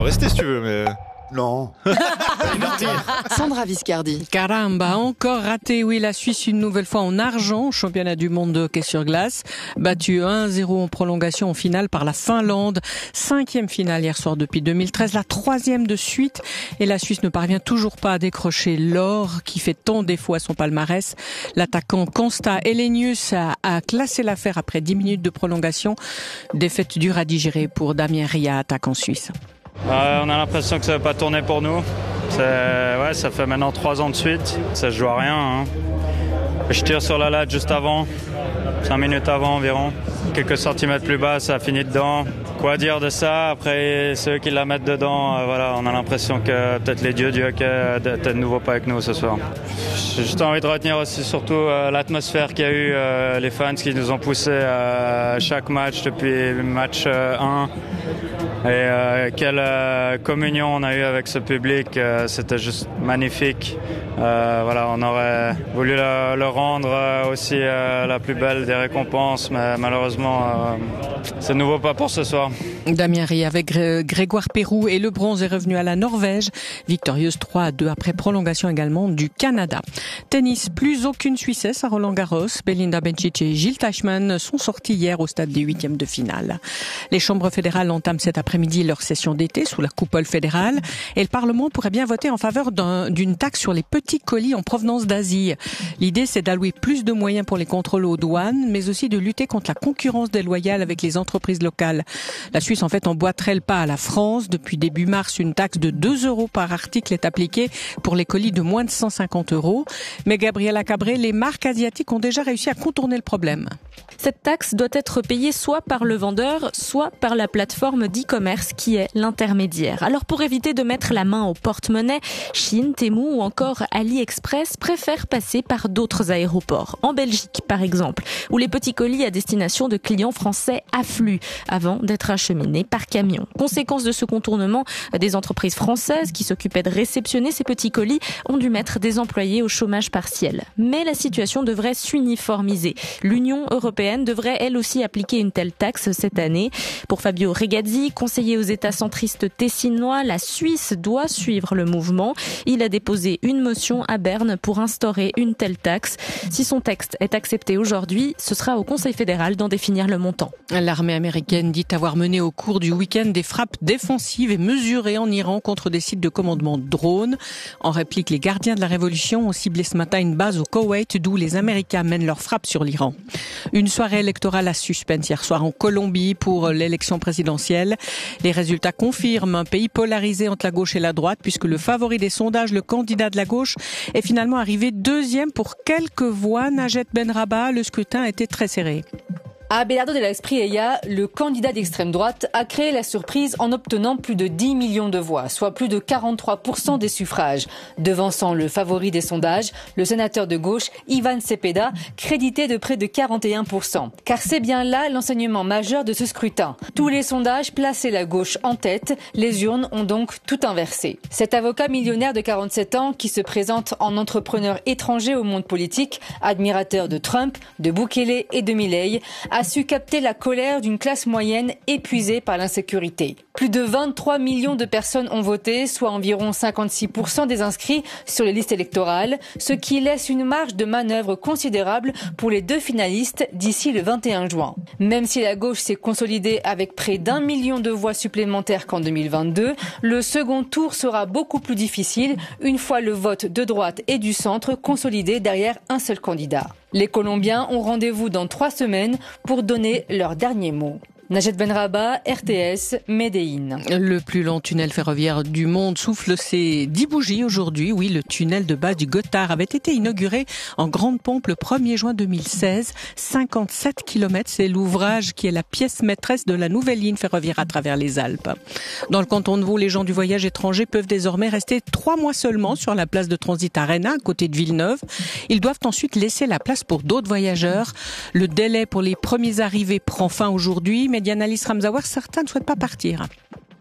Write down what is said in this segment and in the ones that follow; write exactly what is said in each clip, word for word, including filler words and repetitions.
Restez si tu veux, mais... Non. Sandra Viscardi. Caramba, encore raté. Oui, la Suisse une nouvelle fois en argent au championnat du monde de hockey sur glace. Battu un zéro en prolongation en finale par la Finlande. Cinquième finale hier soir depuis deux mille treize, la troisième de suite. Et la Suisse ne parvient toujours pas à décrocher l'or qui fait tant défaut à son palmarès. L'attaquant Consta Elenius a, a classé l'affaire après dix minutes de prolongation. Défaite dure à digérer pour Damien Ria, attaquant suisse. Euh, on a l'impression que ça ne va pas tourner pour nous. C'est, ouais, ça fait maintenant trois ans de suite. Ça se joue à rien. Hein. Je tire sur la latte juste avant, cinq minutes avant environ. Quelques centimètres plus bas, ça a fini dedans. Quoi dire de ça? Après, ceux qui la mettent dedans, euh, voilà, on a l'impression que peut-être les dieux du hockey étaient de nouveau pas avec nous ce soir. J'ai juste envie de retenir aussi surtout euh, l'atmosphère qu'il y a eu, euh, les fans qui nous ont poussés à chaque match depuis match euh, un. Et euh, quelle euh, communion on a eu avec ce public, euh, c'était juste magnifique. Euh, voilà, on aurait voulu le, le rendre euh, aussi euh, la plus belle des récompenses, mais malheureusement, euh, c'est de nouveau pas pour ce soir. Damien Rie avec Grégoire Pérou et le bronze est revenu à la Norvège, victorieuse trois à deux après prolongation également du Canada. Tennis, plus aucune Suissesse à Roland-Garros. Belinda Bencic et Gilles Teichmann sont sortis hier au stade des huitièmes de finale. Les chambres fédérales entament cet après-midi leur session d'été sous la coupole fédérale et le Parlement pourrait bien voter en faveur d'un, d'une taxe sur les petits colis en provenance d'Asie. L'idée, c'est d'allouer plus de moyens pour les contrôles aux douanes, mais aussi de lutter contre la concurrence déloyale avec les entreprises locales. La Suisse, en fait, emboîterait le pas à la France. Depuis début mars, une taxe de deux euros par article est appliquée pour les colis de moins de cent cinquante euros. Mais Gabriela Cabré, les marques asiatiques ont déjà réussi à contourner le problème. Cette taxe doit être payée soit par le vendeur, soit par la plateforme d'e-commerce qui est l'intermédiaire. Alors pour éviter de mettre la main au porte-monnaie, Chine, Temu ou encore AliExpress préfèrent passer par d'autres aéroports. En Belgique, par exemple, où les petits colis à destination de clients français affluent avant d'être acheminés par camion. Conséquence de ce contournement, des entreprises françaises qui s'occupaient de réceptionner ces petits colis ont dû mettre des employés au chômage partiel. Mais la situation devrait s'uniformiser. L'Union européenne devrait elle aussi appliquer une telle taxe cette année. Pour Fabio Regazzi, conseiller aux États centristes tessinois, la Suisse doit suivre le mouvement. Il a déposé une motion à Berne pour instaurer une telle taxe. Si son texte est accepté aujourd'hui, ce sera au Conseil fédéral d'en définir le montant. L'armée américaine dit avoir mené au cours du week-end des frappes défensives et mesurées en Iran contre des sites de commandement de drones. En réplique, les gardiens de la révolution ont ciblé ce matin une base au Koweït d'où les Américains mènent leurs frappes sur l'Iran. Une soirée électorale à suspense hier soir en Colombie pour l'élection présidentielle. Les résultats confirment un pays polarisé entre la gauche et la droite puisque le favori des sondages, le candidat de la gauche, est finalement arrivé deuxième pour quelques voix. Najat Benrabah, le scrutin a été très serré. Abelardo de la Espriella, le candidat d'extrême droite, a créé la surprise en obtenant plus de dix millions de voix, soit plus de quarante-trois pour cent des suffrages, devançant le favori des sondages, le sénateur de gauche Ivan Cepeda, crédité de près de quarante et un pour cent. Car c'est bien là l'enseignement majeur de ce scrutin. Tous les sondages plaçaient la gauche en tête, les urnes ont donc tout inversé. Cet avocat millionnaire de quarante-sept ans, qui se présente en entrepreneur étranger au monde politique, admirateur de Trump, de Bukele et de Milei, a a su capter la colère d'une classe moyenne épuisée par l'insécurité. Plus de vingt-trois millions de personnes ont voté, soit environ cinquante-six pour cent des inscrits sur les listes électorales, ce qui laisse une marge de manœuvre considérable pour les deux finalistes d'ici le vingt et un juin. Même si la gauche s'est consolidée avec près d'un million de voix supplémentaires qu'en deux mille vingt-deux, le second tour sera beaucoup plus difficile une fois le vote de droite et du centre consolidé derrière un seul candidat. Les Colombiens ont rendez-vous dans trois semaines pour donner leur dernier mot. Najat Benrabah, R T S, Médéine. Le plus long tunnel ferroviaire du monde souffle ses dix bougies aujourd'hui. Oui, le tunnel de bas du Gothard avait été inauguré en grande pompe le premier juin deux mille seize. cinquante-sept kilomètres, c'est l'ouvrage qui est la pièce maîtresse de la nouvelle ligne ferroviaire à travers les Alpes. Dans le canton de Vaud, les gens du voyage étranger peuvent désormais rester trois mois seulement sur la place de transit Arena, à côté de Villeneuve. Ils doivent ensuite laisser la place pour d'autres voyageurs. Le délai pour les premiers arrivés prend fin aujourd'hui, mais Diana Alice Ramzawer, certains ne souhaitent pas partir.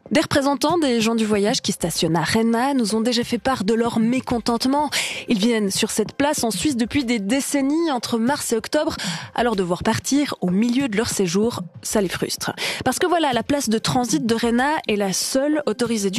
Des représentants des gens du voyage qui stationnent à Rhénat nous ont déjà fait part de leur mécontentement. Ils viennent sur cette place en Suisse depuis des décennies, entre mars et octobre. Alors devoir partir au milieu de leur séjour, ça les frustre. Parce que voilà, la place de transit de Rhénat est la seule autorisée du